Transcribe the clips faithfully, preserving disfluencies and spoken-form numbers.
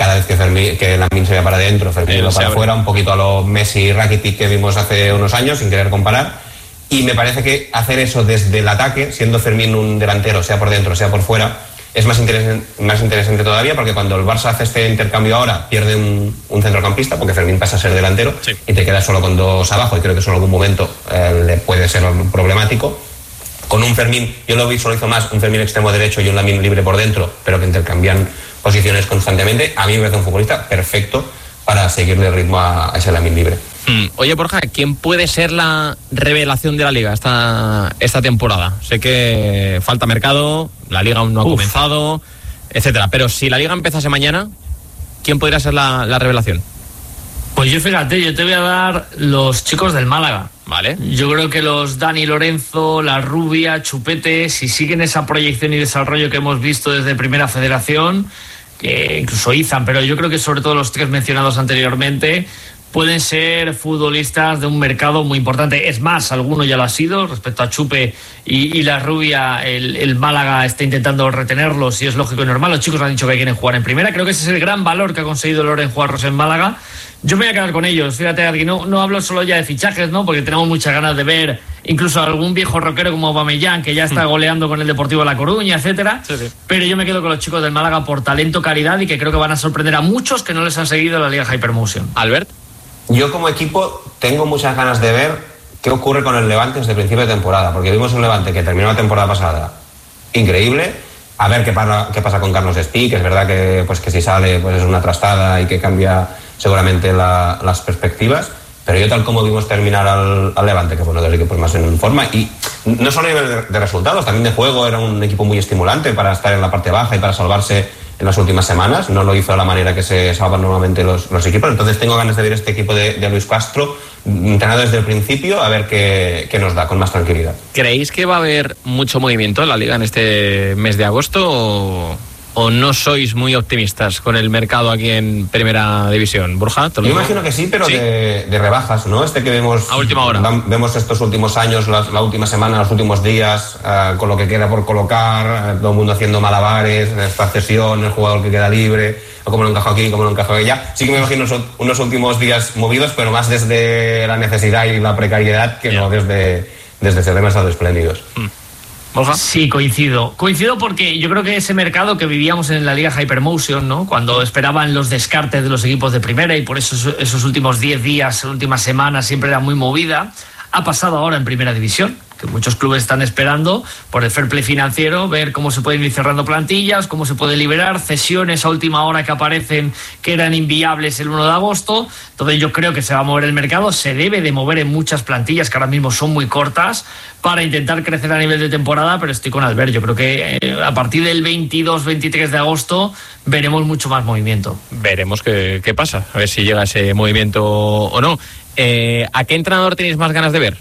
cada vez que, Fermín, que Lamine se va para adentro, Fermín va para afuera, un poquito a lo Messi y Rakitic que vimos hace unos años, sin querer comparar. Y me parece que hacer eso desde el ataque, siendo Fermín un delantero, sea por dentro, sea por fuera, es más interesante, más interesante todavía, porque cuando el Barça hace este intercambio ahora, pierde un, un centrocampista, porque Fermín pasa a ser delantero, sí, y te quedas solo con dos abajo, y creo que eso en algún momento eh, le puede ser problemático. Con un Fermín, yo lo visualizo más, un Fermín extremo derecho y un Lamine libre por dentro, pero que intercambian posiciones constantemente. A mí me parece un futbolista perfecto para seguirle el ritmo a, a ese Lamine libre. Mm. Oye, Borja, ¿quién puede ser la revelación de la Liga esta, esta temporada? Sé que falta mercado, la Liga aún no ha Uf. comenzado, etcétera. Pero si la Liga empezase mañana, ¿quién podría ser la, la revelación? Pues yo, fíjate, yo te voy a dar los chicos del Málaga. Vale. Yo creo que los Dani Lorenzo, La Rubia, Chupete, si siguen esa proyección y desarrollo que hemos visto desde Primera Federación, que incluso Izan, pero yo creo que sobre todo los tres mencionados anteriormente, pueden ser futbolistas de un mercado muy importante. Es más, alguno ya lo ha sido. Respecto a Chupe y, y La Rubia, el, el Málaga está intentando retenerlos y es lógico y normal. Los chicos han dicho que quieren jugar en primera. Creo que ese es el gran valor que ha conseguido Loren jugarlos en Málaga. Yo me voy a quedar con ellos. Fíjate, Adri, no, no hablo solo ya de fichajes, ¿no? Porque tenemos muchas ganas de ver incluso algún viejo rockero como Aubameyang, que ya está goleando con el Deportivo de La Coruña, etcétera. Sí, sí. Pero yo me quedo con los chicos del Málaga por talento, calidad y que creo que van a sorprender a muchos que no les han seguido en la Liga Hypermotion. Albert. Yo como equipo tengo muchas ganas de ver qué ocurre con el Levante desde el principio de temporada, porque vimos un Levante que terminó la temporada pasada increíble, a ver qué, para, qué pasa con Carlos Espí, que es verdad que, pues, que si sale pues es una trastada y que cambia seguramente la, las perspectivas, pero yo tal como vimos terminar al, al Levante, que fue uno de los equipos más en forma, y no solo a nivel de, de resultados, también de juego, era un equipo muy estimulante para estar en la parte baja y para salvarse en las últimas semanas, no lo hizo de la manera que se salvan normalmente los, los equipos, entonces tengo ganas de ver este equipo de, de Luis Castro entrenado desde el principio, a ver qué, qué nos da con más tranquilidad. ¿Creéis que va a haber mucho movimiento en la Liga en este mes de agosto o, o no sois muy optimistas con el mercado aquí en Primera División? Borja, ¿te lo Yo digo? imagino que sí, pero ¿Sí? De, de rebajas, ¿no? Este que vemos a última hora. Vemos estos últimos años, la, la última semana, los últimos días, uh, con lo que queda por colocar, uh, todo el mundo haciendo malabares, esta cesión, el jugador que queda libre, o cómo lo encajo aquí, cómo lo encajo allá. Sí que me imagino unos, unos últimos días movidos, pero más desde la necesidad y la precariedad que yeah. no desde, desde ser demasiado espléndidos. Mm. ¿Borja? Sí, coincido. Coincido porque yo creo que ese mercado que vivíamos en la Liga Hypermotion, ¿no? Cuando esperaban los descartes de los equipos de primera y por eso esos últimos diez días, últimas semanas siempre era muy movida, ha pasado ahora en Primera División, que muchos clubes están esperando por el fair play financiero, ver cómo se pueden ir cerrando plantillas, cómo se puede liberar, cesiones a última hora que aparecen que eran inviables el uno de agosto. Entonces yo creo que se va a mover el mercado, se debe de mover en muchas plantillas que ahora mismo son muy cortas para intentar crecer a nivel de temporada, pero estoy con Albert. Yo creo que eh, a partir del veintidós veintitrés de agosto veremos mucho más movimiento. Veremos qué, qué pasa, a ver si llega ese movimiento o no. Eh, ¿A qué entrenador tenéis más ganas de ver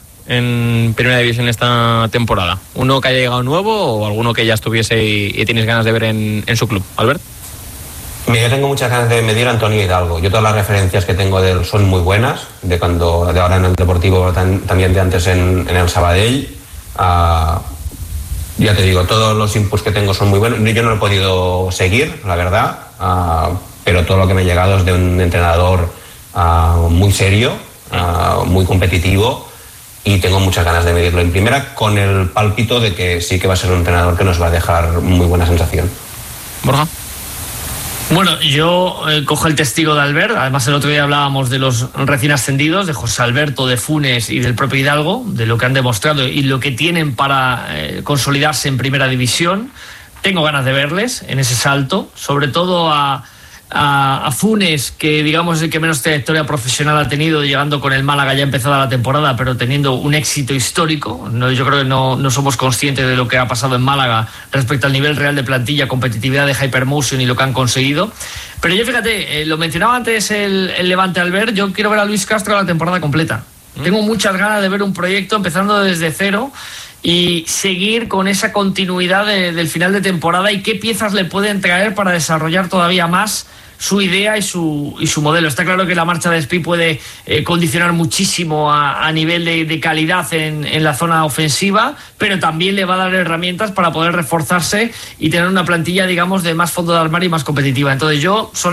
en Primera División esta temporada? ¿Uno que haya llegado nuevo o alguno que ya estuviese y, y tienes ganas de ver en, en su club? Albert. Yo tengo muchas ganas de medir a Antonio Hidalgo. Yo todas las referencias que tengo de él son muy buenas, de cuando de ahora en el Deportivo, tan, también de antes en, en el Sabadell. Uh, ya te digo, todos los inputs que tengo son muy buenos. Yo no lo he podido seguir, la verdad, uh, pero todo lo que me ha llegado es de un entrenador uh, muy serio, uh, muy competitivo, y tengo muchas ganas de medirlo en primera, con el pálpito de que sí que va a ser un entrenador que nos va a dejar muy buena sensación. Borja. Bueno, yo eh, cojo el testigo de Albert. Además, el otro día hablábamos de los recién ascendidos, de José Alberto, de Funes y del propio Hidalgo, de lo que han demostrado y lo que tienen para eh, consolidarse en Primera División. Tengo ganas de verles en ese salto, sobre todo a, a, a Funes, que digamos es el que menos trayectoria profesional ha tenido, llegando con el Málaga ya empezada la temporada, pero teniendo un éxito histórico. No, yo creo que no, no somos conscientes de lo que ha pasado en Málaga respecto al nivel real de plantilla, competitividad de Hypermotion y lo que han conseguido. Pero yo, fíjate, eh, lo mencionaba antes el, el Levante Albert, yo quiero ver a Luis Castro la temporada completa. Mm. Tengo muchas ganas de ver un proyecto empezando desde cero y seguir con esa continuidad de, del final de temporada y qué piezas le pueden traer para desarrollar todavía más su idea y su, y su modelo. Está claro que la marcha de Espí puede eh, condicionar muchísimo a, a nivel de, de calidad en, en la zona ofensiva, pero también le va a dar herramientas para poder reforzarse y tener una plantilla, digamos, de más fondo de armario y más competitiva. Entonces yo son